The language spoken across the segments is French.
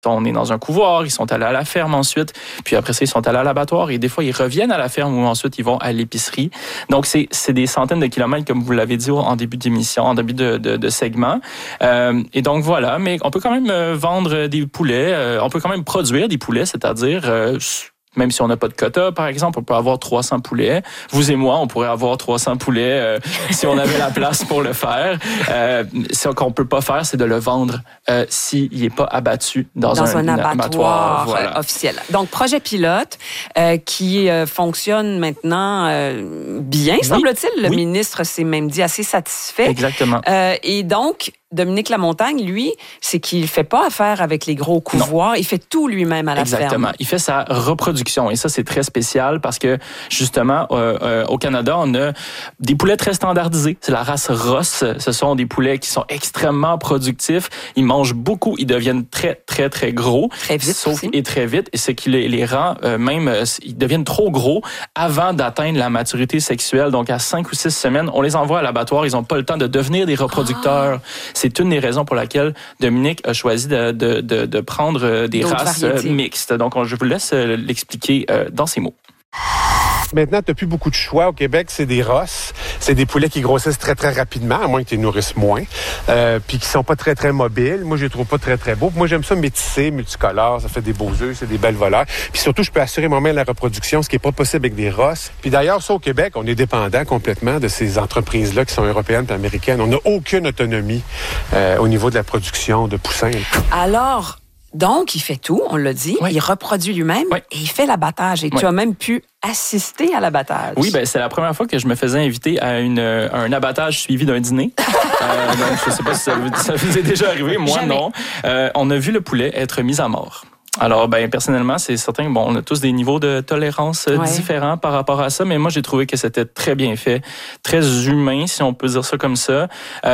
On est dans un couvoir, ils sont allés à la ferme ensuite, puis après ça, ils sont allés à l'abattoir et des fois, ils reviennent à la ferme ou ensuite, ils vont à l'épicerie. Donc, c'est des centaines de kilomètres, comme vous l'avez dit en début d'émission, en début de segment. Et donc, voilà, mais on peut quand même vendre des poulets, on peut quand même produire des poulets, c'est-à-dire... même si on n'a pas de quota, par exemple, on peut avoir 300 poulets. Vous et moi, on pourrait avoir 300 poulets si on avait la place pour le faire. Ce qu'on peut pas faire, c'est de le vendre s'il n'est pas abattu dans un abattoir voilà. Officiel. Donc, projet pilote qui fonctionne maintenant bien, semble-t-il. Le ministre s'est même dit assez satisfait. Exactement. Et donc, Dominique Lamontagne, lui, c'est qu'il fait pas affaire avec les gros couvoirs. Il fait tout lui-même à la ferme. Exactement. Il fait sa reproduction. Et ça, c'est très spécial parce que, justement, au Canada, on a des poulets très standardisés. C'est la race Ross. Ce sont des poulets qui sont extrêmement productifs. Ils mangent beaucoup. Ils deviennent très, très, très gros. Très vite aussi. Et très vite. Et ce qui les rend, ils deviennent trop gros avant d'atteindre la maturité sexuelle. Donc, à 5 ou 6 semaines, on les envoie à l'abattoir. Ils n'ont pas le temps de devenir des reproducteurs. C'est une des raisons pour laquelle Dominique a choisi de prendre des races mixtes. Donc, je vous laisse l'expliquer dans ces mots. Maintenant, tu n'as plus beaucoup de choix. Au Québec, c'est des Ross. C'est des poulets qui grossissent très, très rapidement, à moins que tu les nourrisses moins. Puis qui sont pas très, très mobiles. Moi, je les trouve pas très, très beaux. Moi, j'aime ça métissé, multicolore. Ça fait des beaux œufs, c'est des belles voleurs. Puis surtout, je peux assurer moi-même la reproduction, ce qui est pas possible avec des Ross. Puis d'ailleurs, ça, au Québec, on est dépendant complètement de ces entreprises-là qui sont européennes et américaines. On n'a aucune autonomie au niveau de la production de poussins. Alors... Donc, il fait tout, on l'a dit. Oui. Il reproduit lui-même et il fait l'abattage. Et tu as même pu assister à l'abattage. Oui, c'est la première fois que je me faisais inviter à un abattage suivi d'un dîner. Donc, je ne sais pas si ça vous est déjà arrivé. Moi, jamais. Non. On a vu le poulet être mis à mort. Alors, personnellement, c'est certain, on a tous des niveaux de tolérance différents par rapport à ça, mais moi, j'ai trouvé que c'était très bien fait, très humain, si on peut dire ça comme ça,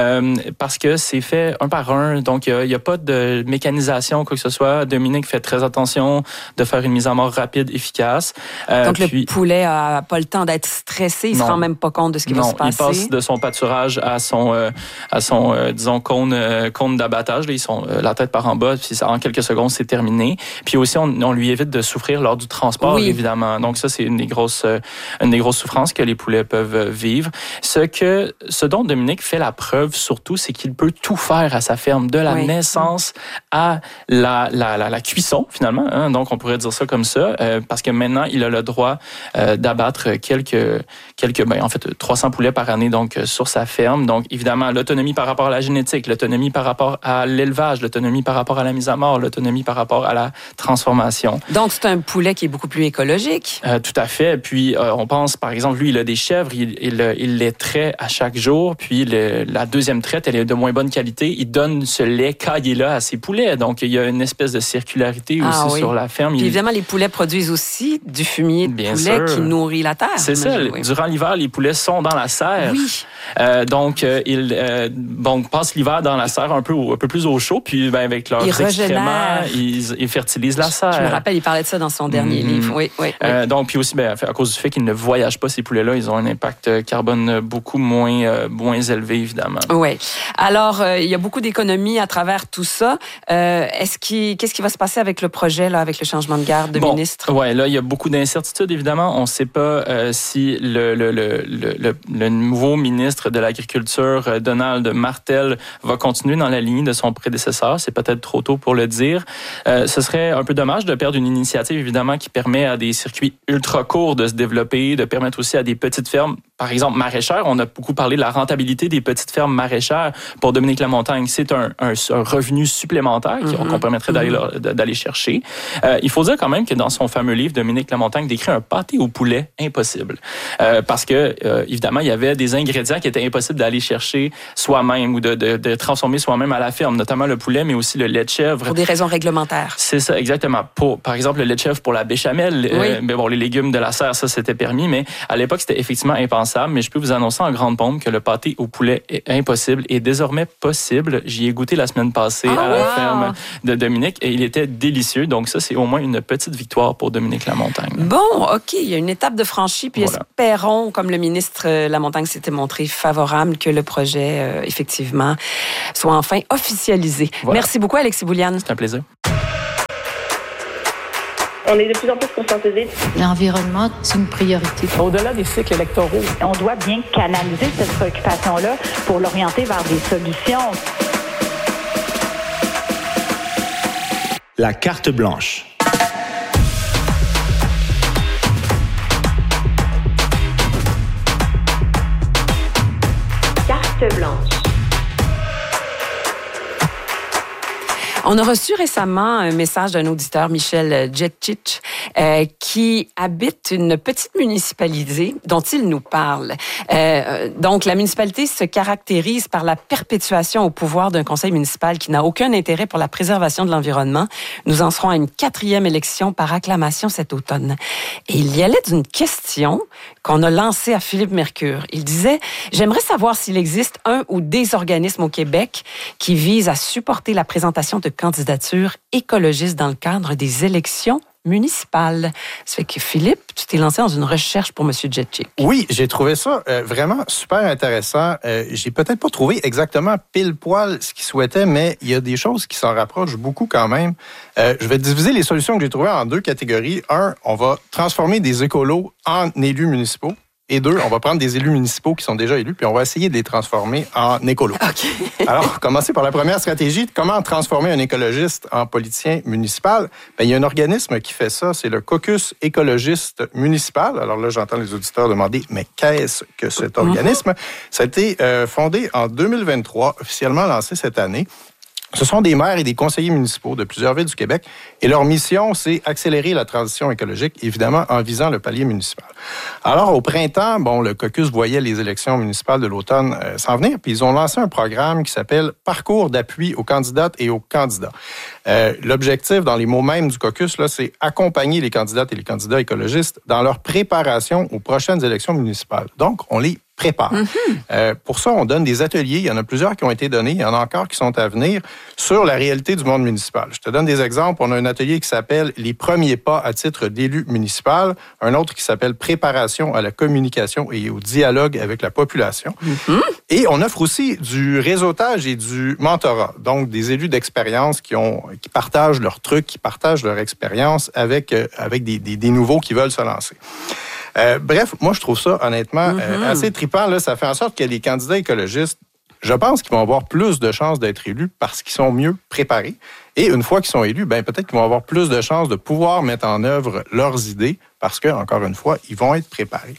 parce que c'est fait un par un, donc il y a pas de mécanisation, quoi que ce soit. Dominique fait très attention de faire une mise à mort rapide, efficace. Donc, le poulet a pas le temps d'être stressé, il se rend même pas compte de ce qui va se passer. Il passe de son pâturage à son disons, cône d'abattage. Là, ils sont la tête par en bas, puis en quelques secondes, c'est terminé. Puis aussi, on lui évite de souffrir lors du transport, évidemment. Donc ça, c'est une des grosses souffrances que les poulets peuvent vivre. Ce dont Dominique fait la preuve surtout, c'est qu'il peut tout faire à sa ferme, de la naissance à la cuisson, finalement. Hein? Donc on pourrait dire ça comme ça, parce que maintenant, il a le droit d'abattre quelques 300 poulets par année donc sur sa ferme. Donc évidemment, l'autonomie par rapport à la génétique, l'autonomie par rapport à l'élevage, l'autonomie par rapport à la mise à mort, l'autonomie par rapport à la transformation. Donc, c'est un poulet qui est beaucoup plus écologique. Tout à fait. Puis, on pense, par exemple, lui, il a des chèvres, il les traite à chaque jour. Puis, la deuxième traite, elle est de moins bonne qualité. Il donne ce lait caillé-là à ses poulets. Donc, il y a une espèce de circularité aussi sur la ferme. Puis, évidemment, les poulets produisent aussi du fumier de poulet qui nourrit la terre. C'est ça. Durant l'hiver, les poulets sont dans la serre. Oui. Donc, ils passent l'hiver dans la serre un peu plus au chaud. Puis, avec leurs excréments, ils fertilisent la serre. Je me rappelle, il parlait de ça dans son dernier livre. Oui. Donc, puis aussi, à cause du fait qu'ils ne voyagent pas, ces poulets-là, ils ont un impact carbone beaucoup moins élevé, évidemment. Oui. Alors, il y a beaucoup d'économies à travers tout ça. Qu'est-ce qui va se passer avec le projet, là, avec le changement de garde de ministre? Oui, là, il y a beaucoup d'incertitudes, évidemment. On ne sait pas si le nouveau ministre de l'Agriculture, Donald Martel, va continuer dans la lignée de son prédécesseur. C'est peut-être trop tôt pour le dire. Ce serait un peu dommage de perdre une initiative, évidemment, qui permet à des circuits ultra courts de se développer, de permettre aussi à des petites fermes, par exemple maraîchères. On a beaucoup parlé de la rentabilité des petites fermes maraîchères. Pour Dominique Lamontagne, c'est un revenu supplémentaire qu'on permettrait d'aller chercher. Il faut dire quand même que dans son fameux livre, Dominique Lamontagne décrit un pâté au poulet impossible. Parce que, évidemment, il y avait des ingrédients qui étaient impossibles d'aller chercher soi-même ou de transformer soi-même à la ferme, notamment le poulet, mais aussi le lait de chèvre. Pour des raisons réglementaires. C'est ça, exactement. Par exemple, le lait de chèvre pour la béchamel, les légumes de la serre, ça, c'était permis, mais à l'époque, c'était effectivement impensable. Mais je peux vous annoncer en grande pompe que le pâté au poulet est impossible et désormais possible. J'y ai goûté la semaine passée à la ferme de Dominique et il était délicieux. Donc ça, c'est au moins une petite victoire pour Dominique Lamontagne. Bon, OK, il y a une étape de franchie, puis espérons, comme le ministre Lamontagne s'était montré favorable, que le projet, effectivement, soit enfin officialisé. Merci beaucoup, Alexis Bouliane. C'est un plaisir. On est de plus en plus conscientisés. L'environnement, c'est une priorité. Au-delà des cycles électoraux, on doit bien canaliser cette préoccupation-là pour l'orienter vers des solutions. La carte blanche. Carte blanche. On a reçu récemment un message d'un auditeur, Michel Djetchich, qui habite une petite municipalité dont il nous parle. Donc, la municipalité se caractérise par la perpétuation au pouvoir d'un conseil municipal qui n'a aucun intérêt pour la préservation de l'environnement. Nous en serons à une 4e élection par acclamation cet automne. Et il y allait d'une question qu'on a lancée à Philippe Mercure. Il disait « J'aimerais savoir s'il existe un ou des organismes au Québec qui visent à supporter la présentation de candidatures écologistes dans le cadre des élections municipales. » Ça fait que Philippe, tu t'es lancé dans une recherche pour M. Djetchich. Oui, j'ai trouvé ça vraiment super intéressant. J'ai peut-être pas trouvé exactement pile poil ce qu'il souhaitait, mais il y a des choses qui s'en rapprochent beaucoup quand même. Je vais diviser les solutions que j'ai trouvées en 2 catégories. 1, on va transformer des écolos en élus municipaux. Et 2, on va prendre des élus municipaux qui sont déjà élus, puis on va essayer de les transformer en écolos. Okay. Alors, commencer par la première stratégie. Comment transformer un écologiste en politicien municipal? Bien, il y a un organisme qui fait ça, c'est le Caucus écologiste municipal. Alors là, j'entends les auditeurs demander, mais qu'est-ce que cet organisme? Ça a été fondé en 2023, officiellement lancé cette année. Ce sont des maires et des conseillers municipaux de plusieurs villes du Québec et leur mission, c'est accélérer la transition écologique, évidemment en visant le palier municipal. Alors, au printemps, le caucus voyait les élections municipales de l'automne s'en venir, puis ils ont lancé un programme qui s'appelle « Parcours d'appui aux candidates et aux candidats ». L'objectif, dans les mots mêmes du caucus, là, c'est accompagner les candidates et les candidats écologistes dans leur préparation aux prochaines élections municipales. Donc, on les prépare. Pour ça, on donne des ateliers. Il y en a plusieurs qui ont été donnés. Il y en a encore qui sont à venir sur la réalité du monde municipal. Je te donne des exemples. On a un atelier qui s'appelle « Les premiers pas à titre d'élu municipal », un autre qui s'appelle « Préparation à la communication et au dialogue avec la population ». Et on offre aussi du réseautage et du mentorat. Donc, des élus d'expérience qui partagent leurs trucs, qui partagent leur expérience avec des nouveaux qui veulent se lancer. Bref, moi, je trouve ça, honnêtement, assez trippant. Là, ça fait en sorte que les candidats écologistes, je pense qu'ils vont avoir plus de chances d'être élus parce qu'ils sont mieux préparés. Et une fois qu'ils sont élus, peut-être qu'ils vont avoir plus de chances de pouvoir mettre en œuvre leurs idées parce que, encore une fois, ils vont être préparés.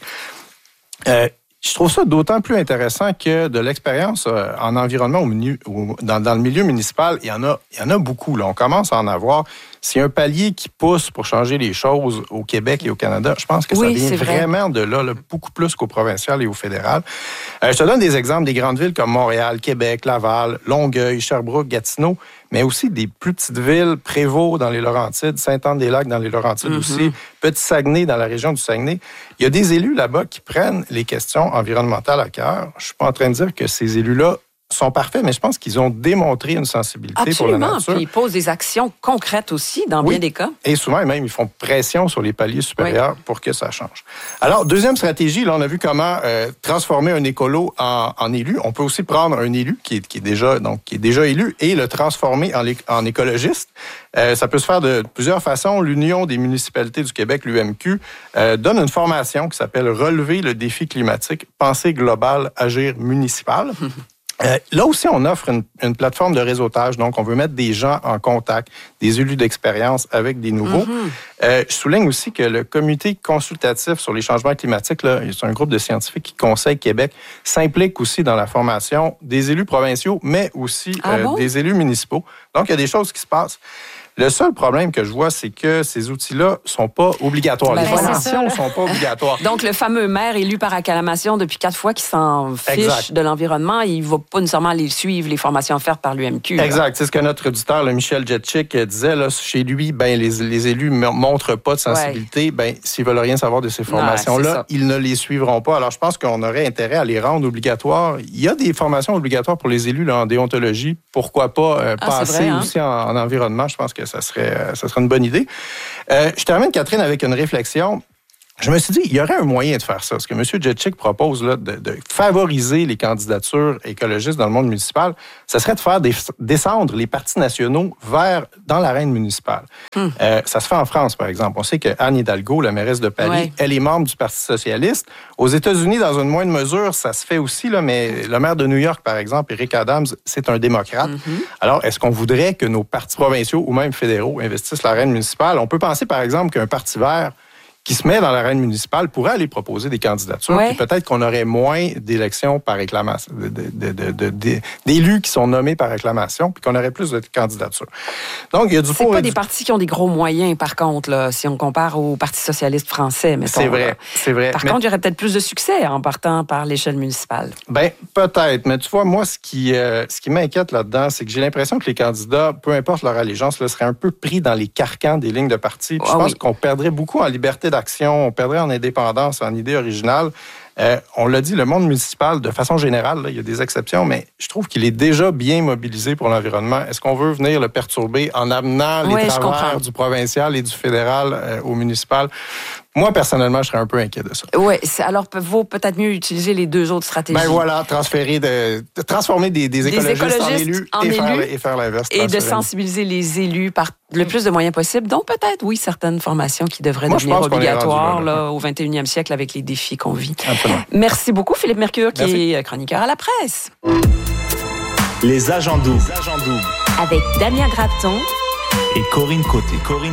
Je trouve ça d'autant plus intéressant que de l'expérience en environnement dans le milieu municipal, il y en a beaucoup. Là. On commence à en avoir. S'il y a un palier qui pousse pour changer les choses au Québec et au Canada, je pense que ça vient vraiment de là, beaucoup plus qu'au provincial et au fédéral. Je te donne des exemples des grandes villes comme Montréal, Québec, Laval, Longueuil, Sherbrooke, Gatineau, mais aussi des plus petites villes, Prévost dans les Laurentides, Sainte-Anne-des-Lacs dans les Laurentides aussi, Petit-Saguenay dans la région du Saguenay. Il y a des élus là-bas qui prennent les questions environnementales à cœur. Je suis pas en train de dire que ces élus-là sont parfaits, mais je pense qu'ils ont démontré une sensibilité pour la nature. Absolument, puis ils posent des actions concrètes aussi, dans bien des cas. Et souvent, même, ils font pression sur les paliers supérieurs pour que ça change. Alors, deuxième stratégie, là, on a vu comment transformer un écolo en élu. On peut aussi prendre un élu qui est déjà élu et le transformer en écologiste. Ça peut se faire de plusieurs façons. L'Union des municipalités du Québec, l'UMQ, donne une formation qui s'appelle « Relever le défi climatique, pensée globale, agir municipal ». Là aussi, on offre une plateforme de réseautage. Donc, on veut mettre des gens en contact, des élus d'expérience avec des nouveaux. Je souligne aussi que le comité consultatif sur les changements climatiques, là, c'est un groupe de scientifiques qui conseille Québec, s'implique aussi dans la formation des élus provinciaux, mais aussi des élus municipaux. Donc, il y a des choses qui se passent. Le seul problème que je vois, c'est que ces outils-là sont pas obligatoires. Les formations sont pas obligatoires. Donc, le fameux maire élu par acclamation depuis 4 fois qui s'en fiche de l'environnement, il va pas nécessairement aller suivre les formations offertes par l'UMQ. Exact. C'est ce que notre auditeur, le Michel Djetchich, disait. Là, chez lui, les élus montrent pas de sensibilité. S'ils veulent rien savoir de ces formations-là, ils ne les suivront pas. Alors, je pense qu'on aurait intérêt à les rendre obligatoires. Il y a des formations obligatoires pour les élus là, en déontologie. Pourquoi pas passer aussi en environnement? Je pense que ça serait une bonne idée. Je termine, Catherine, avec une réflexion. Je me suis dit, il y aurait un moyen de faire ça. Ce que M. Jetchik propose là, de favoriser les candidatures écologistes dans le monde municipal, ce serait de faire descendre les partis nationaux dans l'arène municipale. Ça se fait en France, par exemple. On sait que Anne Hidalgo, la mairesse de Paris, elle est membre du Parti socialiste. Aux États-Unis, dans une moindre mesure, ça se fait aussi, là, mais le maire de New York, par exemple, Eric Adams, c'est un démocrate. Alors, est-ce qu'on voudrait que nos partis provinciaux ou même fédéraux investissent l'arène municipale? On peut penser, par exemple, qu'un parti vert qui se met dans l'arène municipale pourrait aller proposer des candidatures. Puis peut-être qu'on aurait moins d'élections par réclamation, d'élus qui sont nommés par réclamation, puis qu'on aurait plus de candidatures. Donc, il y a du C'est pas des partis qui ont des gros moyens, par contre, là, si on compare au Parti socialiste français, mettons. C'est vrai. Par contre, il y aurait peut-être plus de succès en partant par l'échelle municipale. Bien, peut-être. Mais tu vois, moi, ce qui m'inquiète là-dedans, c'est que j'ai l'impression que les candidats, peu importe leur allégeance, là, seraient un peu pris dans les carcans des lignes de parti. Puis je pense qu'on perdrait beaucoup en liberté d'action, on perdrait en indépendance, en idée originale. On l'a dit, le monde municipal, de façon générale, là, il y a des exceptions, mais je trouve qu'il est déjà bien mobilisé pour l'environnement. Est-ce qu'on veut venir le perturber en amenant les travers du provincial et du fédéral au municipal? Moi, personnellement, je serais un peu inquiet de ça. Oui, alors vaut peut-être mieux utiliser les deux autres stratégies. Ben voilà, transformer des écologistes en élus et faire l'inverse. Et de sensibiliser les élus par le plus de moyens possible, donc peut-être, oui, certaines formations qui devraient devenir obligatoires là, au 21e siècle avec les défis qu'on vit. Absolument. Merci beaucoup, Philippe Mercure, qui est chroniqueur à la presse. Les agents doubles. Avec Damien Grapton et Corinne Côté.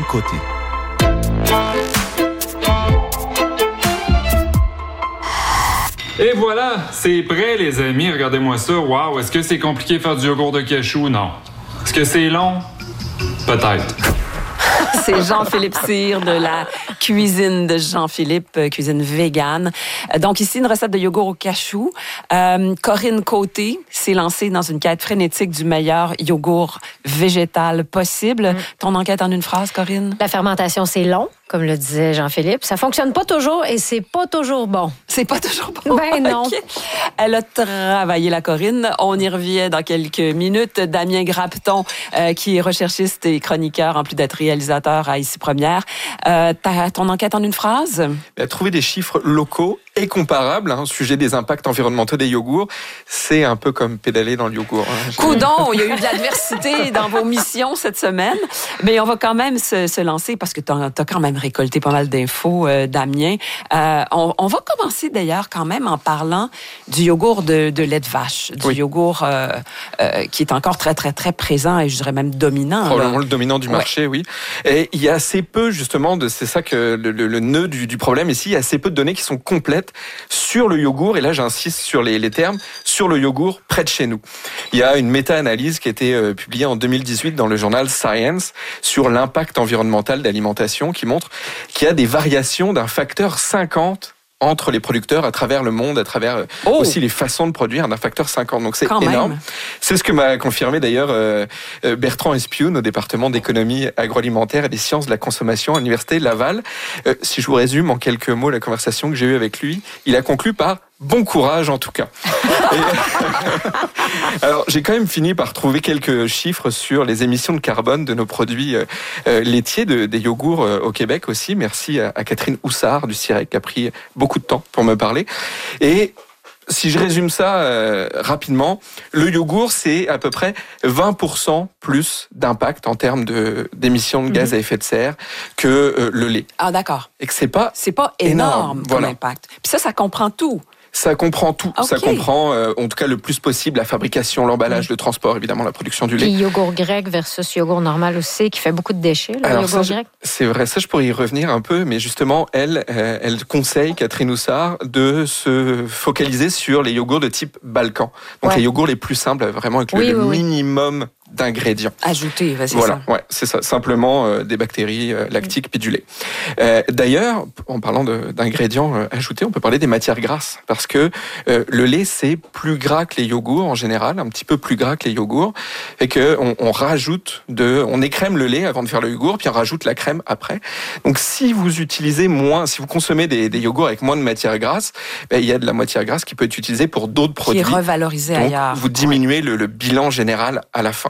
Et voilà, c'est prêt les amis, regardez-moi ça. Waouh, est-ce que c'est compliqué de faire du yogourt de cachou? Non. Est-ce que c'est long? Peut-être. C'est Jean-Philippe Cyr de la cuisine de Jean-Philippe, cuisine végane. Donc ici, une recette de yogourt au cachou. Corinne Côté s'est lancée dans une quête frénétique du meilleur yogourt végétal possible. Ton enquête en une phrase, Corinne? La fermentation, c'est long, comme le disait Jean-Philippe. Ça fonctionne pas toujours et c'est pas toujours bon. C'est pas toujours bon? Ben non. Okay. Elle a travaillé la Corinne. On y revient dans quelques minutes. Damien Grapton, qui est recherchiste et chroniqueur, en plus d'être réalisateur à Ici Première. Ton enquête en une phrase? Trouver des chiffres locaux et comparables au sujet des impacts environnementaux des yogourts, c'est un peu comme pédaler dans le yogourt. Coudon, il y a eu de l'adversité dans vos missions cette semaine, mais on va quand même se lancer parce que tu as quand même récolté pas mal d'infos, Damien. On va commencer d'ailleurs quand même en parlant du yogourt de lait de vache, du yogourt qui est encore très, très, très présent et je dirais même dominant. Probablement le dominant du marché, oui. Et il y a assez peu, justement, c'est ça que le nœud du problème ici, il y a assez peu de données qui sont complètes sur le yogourt, et là j'insiste sur les termes, sur le yogourt près de chez nous. Il y a une méta-analyse qui a été publiée en 2018 dans le journal Science sur l'impact environnemental d'alimentation qui montre qu'il y a des variations d'un facteur 50 entre les producteurs à travers le monde, à travers aussi les façons de produire, d'un facteur 50. Donc c'est énorme. Même. C'est ce que m'a confirmé d'ailleurs Bertrand Espioun au département d'économie agroalimentaire et des sciences de la consommation à l'université Laval. Si je vous résume en quelques mots la conversation que j'ai eue avec lui, il a conclu par bon courage en tout cas. Alors j'ai quand même fini par trouver quelques chiffres sur les émissions de carbone de nos produits laitiers, des yogourts au Québec aussi. Merci à Catherine Houssard du CIREC qui a pris beaucoup de temps pour me parler. Et si je résume ça rapidement, le yogourt, c'est à peu près 20% plus d'impact en termes d'émissions de gaz à effet de serre que le lait. Ah d'accord. Et que c'est pas énorme comme impact. Puis ça comprend tout. Ça comprend tout. Okay. Ça comprend, en tout cas, le plus possible, la fabrication, l'emballage, le transport, évidemment, la production du lait. Puis yogourt grec versus yogourt normal aussi, qui fait beaucoup de déchets, le yogourt grec. C'est vrai, ça, je pourrais y revenir un peu, mais justement, elle conseille, Catherine Houssard, de se focaliser sur les yogourts de type Balkan. Donc les yogourts les plus simples, vraiment avec le minimum d'ingrédients. Ajoutés, c'est ça. Ouais, c'est ça. Simplement des bactéries lactiques puis du lait. D'ailleurs, en parlant d'ingrédients ajoutés, on peut parler des matières grasses parce que le lait c'est plus gras que les yogourts en général, un petit peu plus gras que les yogourts, et que on écrème le lait avant de faire le yogourt, puis on rajoute la crème après. Donc si vous consommez des yogourts avec moins de matières grasses, il y a de la matière grasse qui peut être utilisée pour d'autres produits. Qui est revalorisée ailleurs. Vous diminuez le bilan général à la fin.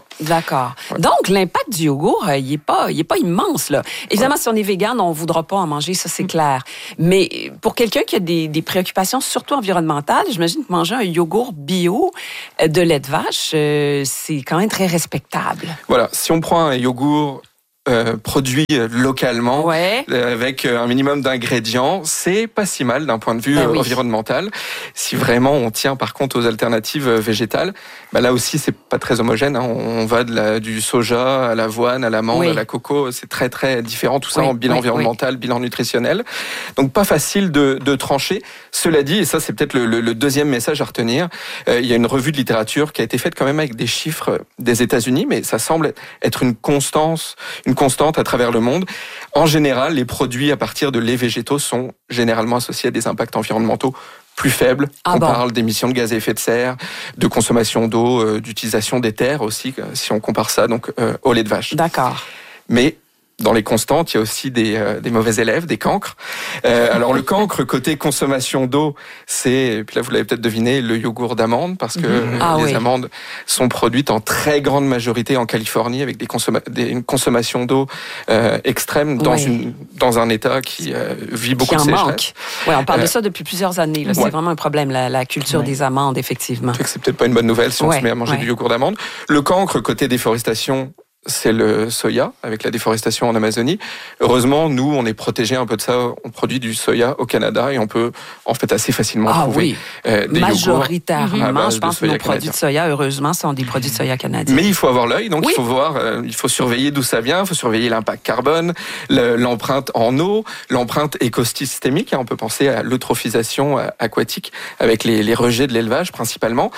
D'accord. Donc, l'impact du yogourt, il est pas immense, là. Évidemment, si on est végane, on voudra pas en manger, ça, c'est clair. Mais pour quelqu'un qui a des préoccupations, surtout environnementales, j'imagine que manger un yogourt bio de lait de vache, c'est quand même très respectable. Voilà. Si on prend un yogourt produit localement, avec un minimum d'ingrédients, c'est pas si mal d'un point de vue environnemental. Si vraiment on tient par contre aux alternatives végétales, là aussi c'est pas très homogène. On va du soja à l'avoine, à l'amande, à la coco, c'est très très différent tout ça en bilan environnemental, bilan nutritionnel. Donc pas facile de trancher. Cela dit, et ça c'est peut-être le deuxième message à retenir, il y a une revue de littérature qui a été faite quand même avec des chiffres des États-Unis, mais ça semble être une constante à travers le monde. En général, les produits à partir de laits végétaux sont généralement associés à des impacts environnementaux plus faibles. On parle d'émissions de gaz à effet de serre, de consommation d'eau, d'utilisation des terres aussi, si on compare ça donc au lait de vache. D'accord. Mais dans les constantes, il y a aussi des mauvais élèves, des cancres. Alors le cancre, côté consommation d'eau, et puis là vous l'avez peut-être deviné, le yogourt d'amande, parce que les amandes sont produites en très grande majorité en Californie, avec une consommation d'eau extrême dans un État qui vit beaucoup de sécheresse. On parle de ça depuis plusieurs années. Là. C'est vraiment un problème, la culture des amandes, effectivement. C'est peut-être pas une bonne nouvelle si on se met à manger du yogourt d'amande. Le cancre, côté déforestation, c'est le soya, avec la déforestation en Amazonie. Heureusement, nous, on est protégés un peu de ça. On produit du soya au Canada et on peut, en fait, assez facilement trouver des majoritairement, je pense que nos produits de soya, heureusement, sont des produits de soya canadiens. Mais il faut avoir l'œil, donc il faut voir, il faut surveiller d'où ça vient, il faut surveiller l'impact carbone, l'empreinte en eau, l'empreinte écosystémique. On peut penser à l'eutrophisation aquatique, avec les rejets de l'élevage, principalement.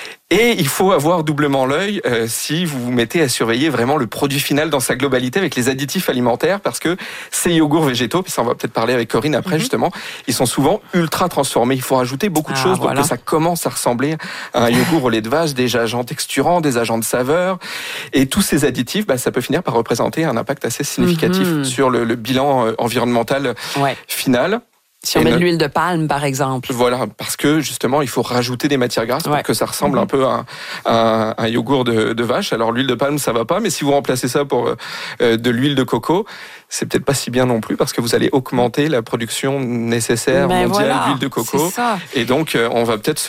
Et il faut avoir doublement l'œil si vous vous mettez à surveiller vraiment le produit final dans sa globalité avec les additifs alimentaires, parce que ces yogourts végétaux, puis ça on va peut-être parler avec Corinne après justement, ils sont souvent ultra transformés. Il faut rajouter beaucoup de choses pour que ça commence à ressembler à un yogourt au lait de vache, des agents texturants, des agents de saveur. Et tous ces additifs, ça peut finir par représenter un impact assez significatif sur le bilan environnemental final. Si on met de l'huile de palme, par exemple. Voilà, parce que justement, il faut rajouter des matières grasses pour que ça ressemble un peu à un yogourt de vache. Alors l'huile de palme, ça va pas, mais si vous remplacez ça pour de l'huile de coco, c'est peut-être pas si bien non plus, parce que vous allez augmenter la production nécessaire mondiale d'huile de coco. Et donc, on va peut-être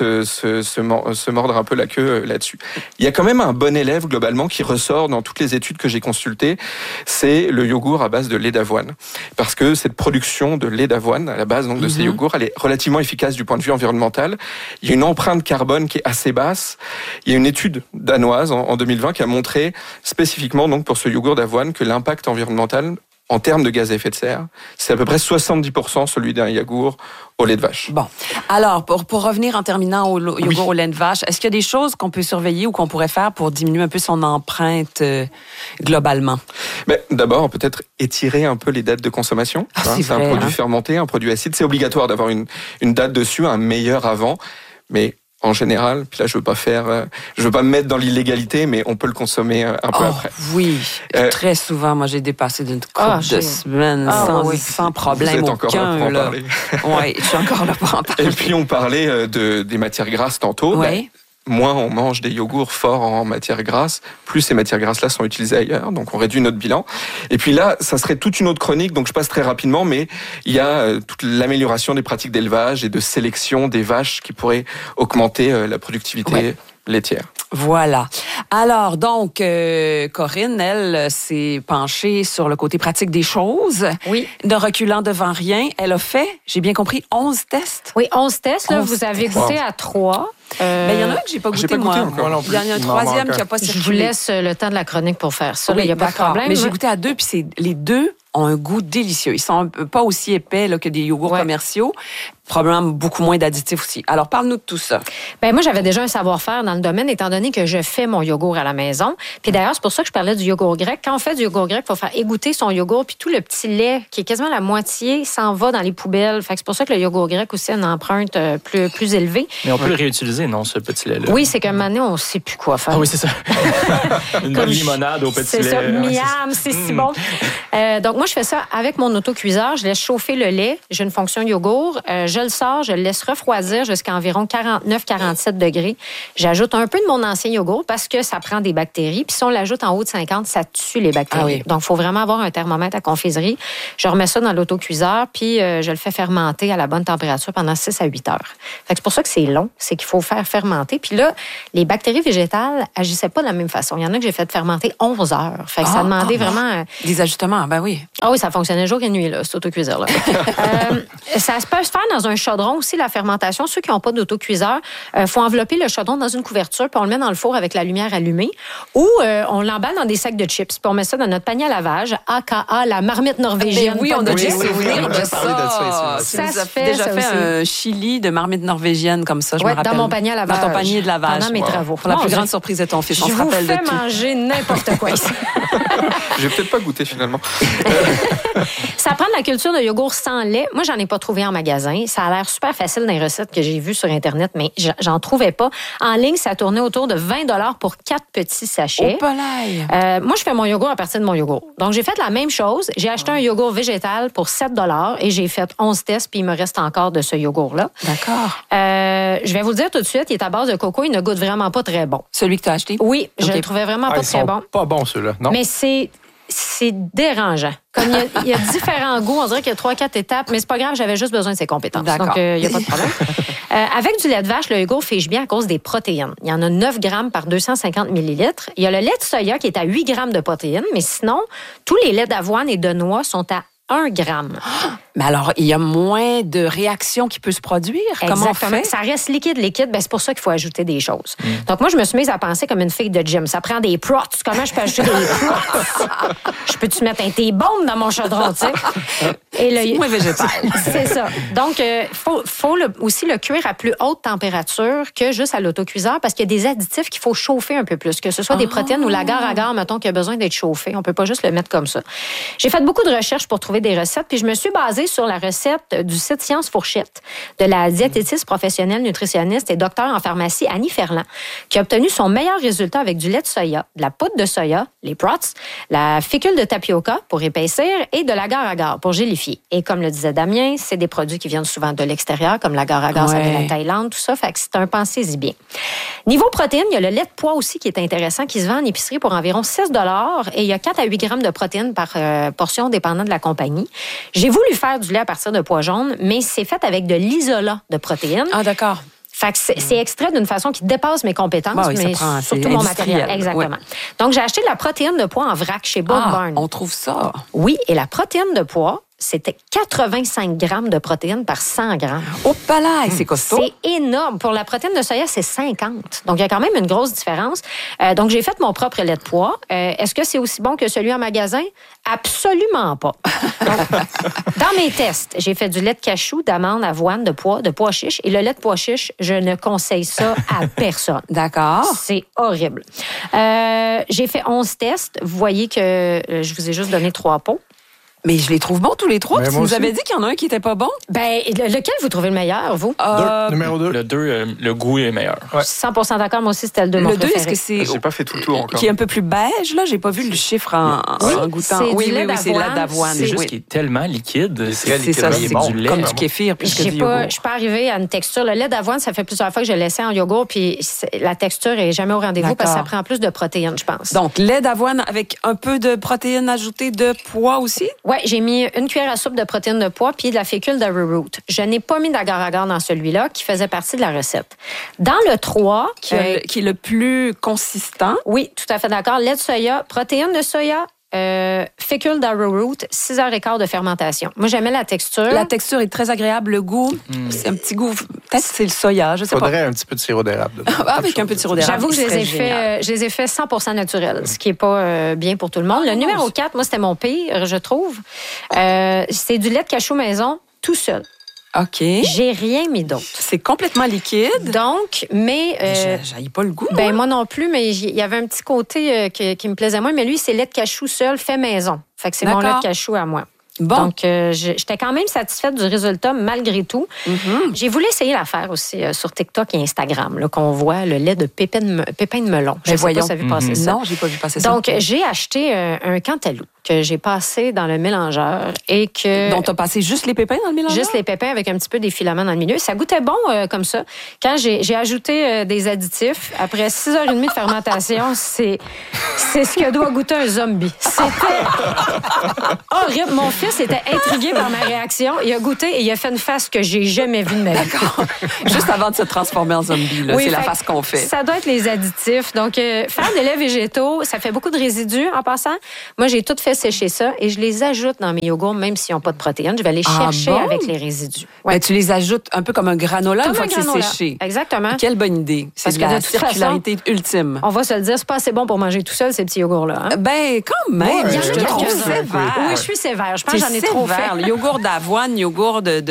se mordre un peu la queue là-dessus. Il y a quand même un bon élève, globalement, qui ressort dans toutes les études que j'ai consultées, c'est le yogourt à base de lait d'avoine. Parce que cette production de lait d'avoine, à la base donc, de ces yogourts, elle est relativement efficace du point de vue environnemental. Il y a une empreinte carbone qui est assez basse. Il y a une étude danoise en 2020 qui a montré spécifiquement donc, pour ce yogourt d'avoine que l'impact environnemental en termes de gaz à effet de serre, c'est à peu près 70% celui d'un yogourt au lait de vache. Bon. Alors, pour revenir en terminant au yogourt au lait de vache, est-ce qu'il y a des choses qu'on peut surveiller ou qu'on pourrait faire pour diminuer un peu son empreinte globalement? D'abord, peut-être étirer un peu les dates de consommation. C'est un produit fermenté, un produit acide. C'est obligatoire d'avoir une date dessus, un meilleur avant. Mais en général, puis là je veux pas me mettre dans l'illégalité, mais on peut le consommer un peu après. Oui, très souvent, moi j'ai dépassé d'une couple de semaines sans problème aucun. Vous êtes encore là pour en parler. Oui, je suis encore là pour en parler. Et puis on parlait des matières grasses tantôt. Moins on mange des yogourts forts en matières grasses, plus ces matières grasses-là sont utilisées ailleurs, donc on réduit notre bilan. Et puis là, ça serait toute une autre chronique, donc je passe très rapidement, mais il y a toute l'amélioration des pratiques d'élevage et de sélection des vaches qui pourraient augmenter la productivité laitière. Voilà. Alors, donc, Corinne, elle, s'est penchée sur le côté pratique des choses. Oui. Ne reculant devant rien. Elle a fait, j'ai bien compris, 11 tests. Oui, 11 tests. Là, vous avez goûté à 3. Mais il y en a un que j'ai pas goûté, moi. Il y en a un troisième qui n'a pas circulé. Je vous laisse le temps de la chronique pour faire ça. Il n'y a pas de problème. Mais j'ai goûté à 2, puis les 2 ont un goût délicieux. Ils sont pas aussi épais là, que des yogourts commerciaux. Probablement beaucoup moins d'additifs aussi. Alors, parle-nous de tout ça. Moi, j'avais déjà un savoir-faire dans le domaine, étant donné que je fais mon yogourt à la maison. Puis d'ailleurs, c'est pour ça que je parlais du yogourt grec. Quand on fait du yogourt grec, il faut faire égoutter son yogourt, puis tout le petit lait, qui est quasiment la moitié, s'en va dans les poubelles. Fait que c'est pour ça que le yogourt grec aussi a une empreinte plus élevée. Mais on peut le réutiliser, non, ce petit lait-là? Oui, c'est qu'un moment donné, on ne sait plus quoi faire. Ah oui, c'est ça. Une bonne limonade au petit lait. C'est ça, miam, c'est si bon. Donc, moi, je fais ça avec mon autocuiseur. Je laisse chauffer le lait. J'ai une fonction yogourt. Je je le sors, je le laisse refroidir jusqu'à environ 49-47 degrés. J'ajoute un peu de mon ancien yogourt parce que ça prend des bactéries. Puis si on l'ajoute en haut de 50, ça tue les bactéries. Ah oui. Donc, il faut vraiment avoir un thermomètre à confiserie. Je remets ça dans l'autocuiseur, puis je le fais fermenter à la bonne température pendant 6 à 8 heures. Fait que c'est pour ça que c'est long, c'est qu'il faut faire fermenter. Puis là, les bactéries végétales agissaient pas de la même façon. Il y en a que j'ai fait fermenter 11 heures. Fait que ça demandait vraiment... Des ajustements, ben oui. Ah oui, ça fonctionnait jour et nuit, là, cet autocuiseur-là. Ça peut se faire dans un chaudron aussi, la fermentation. Ceux qui n'ont pas d'autocuiseur, faut envelopper le chaudron dans une couverture, puis on le met dans le four avec la lumière allumée. Ou on l'emballe dans des sacs de chips, puis on met ça dans notre panier à lavage, aka la marmite norvégienne. Ben oui, on a déjà souvenir de ça. Ça se fait déjà fait un chili de marmite norvégienne comme ça, je me rappelle. Dans mon panier à lavage. Dans ton panier de lavage. Pendant mes travaux. Pour la plus grande surprise de ton fils, on se rappelle de tout. Je vous fais manger n'importe quoi ici. J'ai peut-être pas goûté finalement. Ça prend de la culture de yogourt sans lait. Moi, j'en ai pas trouvé en magasin. Ça a l'air super facile dans les recettes que j'ai vues sur Internet, mais j'en trouvais pas. En ligne, ça tournait autour de 20 $ pour 4 petits sachets. Moi, je fais mon yogourt à partir de mon yogourt. Donc, j'ai fait la même chose. J'ai acheté un yogourt végétal pour 7 $ et j'ai fait 11 tests, puis il me reste encore de ce yogourt-là. D'accord. Je vais vous le dire tout de suite, il est à base de coco. Il ne goûte vraiment pas très bon. Celui que tu as acheté? Oui, je le trouvais vraiment pas très bon. Pas bon, ceux-là, non? Mais c'est dérangeant. Comme il y a différents goûts, on dirait qu'il y a 3-4 étapes, mais c'est pas grave, j'avais juste besoin de ses compétences. D'accord. Donc, il n'y a pas de problème. Avec du lait de vache, le yogourt fiche bien à cause des protéines. Il y en a 9 grammes par 250 millilitres. Il y a le lait de soya qui est à 8 grammes de protéines, mais sinon, tous les laits d'avoine et de noix sont à 1 gramme. Mais alors, il y a moins de réactions qui peuvent se produire. Exactement. Comment on fait? Ça reste liquide. Ben, c'est pour ça qu'il faut ajouter des choses. Donc, moi, je me suis mise à penser comme une fille de gym. Ça prend des prots. Comment je peux ajouter des prots? Je peux-tu mettre un T-bone dans mon chaudron, tu sais? C'est moins végétal. C'est ça. Donc, faut aussi le cuire à plus haute température que juste à l'autocuiseur parce qu'il y a des additifs qu'il faut chauffer un peu plus, que ce soit des protéines ou l'agar-agar, mettons, qui a besoin d'être chauffé. On peut pas juste le mettre comme ça. J'ai fait beaucoup de recherches pour trouver des recettes, puis je me suis basée sur la recette du site Science Fourchette de la diététiste professionnelle nutritionniste et docteur en pharmacie Annie Ferland, qui a obtenu son meilleur résultat avec du lait de soya, de la poudre de soya, les prots, la fécule de tapioca pour épaissir et de l'agar-agar pour gélifier. Et comme le disait Damien, c'est des produits qui viennent souvent de l'extérieur, comme l'agar-agar, ça vient de la Thaïlande, tout ça, fait que c'est un pensez-y bien. Niveau protéines, il y a le lait de pois aussi qui est intéressant, qui se vend en épicerie pour environ 6 $ et il y a 4 à 8 grammes de protéines par portion, dépendant de la compagnie. J'ai voulu faire du lait à partir de pois jaunes, mais c'est fait avec de l'isolat de protéines. Ah, d'accord. Fait que c'est extrait d'une façon qui dépasse mes compétences, mais surtout mon matériel. Exactement. Ouais. Donc, j'ai acheté de la protéine de pois en vrac chez Bulk Barn. On trouve ça. Oui, et la protéine de pois, c'était 85 grammes de protéines par 100 grammes. Oh, palais, c'est costaud. C'est énorme. Pour la protéine de soya, c'est 50. Donc, il y a quand même une grosse différence. Donc, j'ai fait mon propre lait de pois. Est-ce que c'est aussi bon que celui en magasin? Absolument pas. Donc, dans mes tests, j'ai fait du lait de cachou, d'amande, d'avoine, de pois chiches. Et le lait de pois chiches, je ne conseille ça à personne. D'accord. C'est horrible. J'ai fait 11 tests. Vous voyez que je vous ai juste donné 3 pots. Mais je les trouve bons tous les 3. Tu nous avais dit qu'il y en a un qui était pas bon. Ben, lequel vous trouvez le meilleur, vous? Numéro 2. Le 2, le goût est meilleur. Ouais. 100% d'accord. Moi aussi, c'était le 2, mon préféré. Le 2, est-ce que c'est... J'ai pas fait tout le tour encore. Qui est un peu plus beige, là? J'ai pas vu le chiffre en goûtant. Oui, c'est le lait d'avoine. C'est juste qu'il est tellement liquide. C'est ça, c'est du lait. Comme du kéfir plus que du yogourt. Je suis pas arrivée à une texture. Le lait d'avoine, ça fait plusieurs fois que je le laissais en yogourt, puis la texture est jamais au rendez-vous parce que ça prend plus de protéines, je pense. Donc, lait d'avoine avec un peu de protéines ajoutées de pois aussi? Oui, j'ai mis une cuillère à soupe de protéines de pois puis de la fécule d'arrowroot. Je n'ai pas mis d'agar-agar dans celui-là qui faisait partie de la recette. Dans le 3... Qui est le plus consistant. Oui, tout à fait d'accord. Lait de soya, protéines de soya, fécule d'arrowroot, 6 heures et quart de fermentation. Moi, j'aimais la texture. La texture est très agréable. Le goût, c'est un petit goût... Peut-être que c'est le soya, je sais pas. Faudrait un petit peu de sirop d'érable. Avec un peu de sirop d'érable. J'avoue que je les ai fait 100% naturels, ce qui n'est pas bien pour tout le monde. Le numéro 4, moi, c'était mon pire, je trouve. C'est du lait de cachou maison, tout seul. OK. J'ai rien mis d'autre. C'est complètement liquide. Donc, mais... j'aille pas le goût. Ben, moi non plus, mais il y avait un petit côté qui me plaisait moins. Mais lui, c'est lait de cachou seul, fait maison. Fait que c'est mon lait de cachou à moi. Bon. Donc, j'étais quand même satisfaite du résultat malgré tout. J'ai voulu essayer l'affaire aussi sur TikTok et Instagram, là, qu'on voit le lait de pépin de melon. Je sais pas si vous avez passé ça. Non, j'ai pas vu passer ça. Donc, j'ai acheté un cantaloupe que j'ai passé dans le mélangeur et que... Donc, tu as passé juste les pépins dans le mélangeur? Juste les pépins avec un petit peu des filaments dans le milieu. Ça goûtait bon comme ça. Quand j'ai ajouté des additifs, après 6h30 de fermentation, c'est ce que doit goûter un zombie. C'était horrible. Mon fils était intrigué par ma réaction. Il a goûté et il a fait une face que j'ai jamais vue de ma vie. D'accord. Juste avant de se transformer en zombie, là, oui, c'est la face qu'on fait. Ça doit être les additifs. Donc, faire des laits végétaux, ça fait beaucoup de résidus en passant. Moi, j'ai tout fait sécher ça et je les ajoute dans mes yogourts, même s'ils n'ont pas de protéines. Je vais les chercher avec les résidus. Ouais. Ben, tu les ajoutes un peu comme un granola une fois que c'est séché. Exactement. Quelle bonne idée. C'est de la circularité ultime. On va se le dire, c'est pas assez bon pour manger tout seul, ces petits yogourts-là. Hein? Ben, quand même. Ouais, je te trouve sévère. Oui, je suis sévère. Je pense que j'en ai trop fait. Le yogourt d'avoine, yogourt le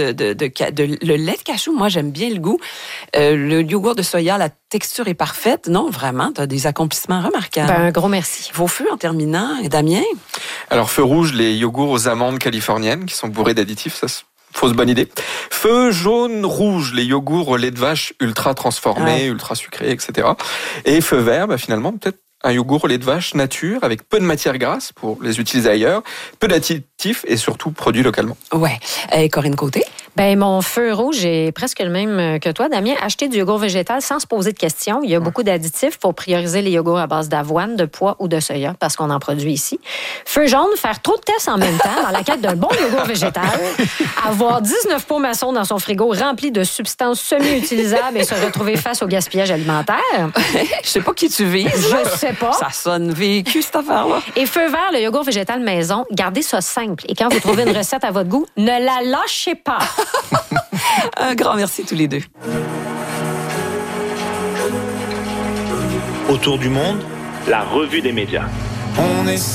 lait de cachou, moi, j'aime bien le goût. Le yogourt de soya, la texture est parfaite. Non, vraiment, tu as des accomplissements remarquables. Ben, un gros merci. Vos feux en terminant. Et Damien? Alors, feu rouge, les yogourts aux amandes californiennes qui sont bourrés d'additifs, ça fausse bonne idée. Feu jaune-rouge, les yogourts au lait de vache ultra transformés, ultra sucrés, etc. Et feu vert, finalement, peut-être un yogourt au lait de vache nature avec peu de matière grasse pour les utiliser ailleurs, peu d'additifs et surtout produits localement. Ouais. Et Corinne Côté? Ben, mon feu rouge est presque le même que toi, Damien. Acheter du yogourt végétal sans se poser de questions. Il y a beaucoup d'additifs pour prioriser les yogourts à base d'avoine, de pois ou de soya, parce qu'on en produit ici. Feu jaune, faire trop de tests en même temps dans la quête d'un bon yogourt végétal. Avoir 19 pots maçons dans son frigo remplis de substances semi-utilisables et se retrouver face au gaspillage alimentaire. Je sais pas qui tu vises. Je sais pas. Ça sonne vécu, cette affaire-là. Et feu vert, le yogourt végétal maison, gardez ça simple. Et quand vous trouvez une recette à votre goût, ne la lâchez pas. Un grand merci tous les deux. Autour du monde, la revue des médias.